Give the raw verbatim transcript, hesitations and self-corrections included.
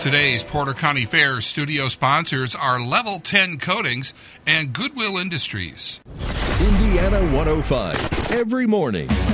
Today's Porter County Fair studio sponsors are Level ten Coatings and Goodwill Industries. Indiana one oh five, every morning.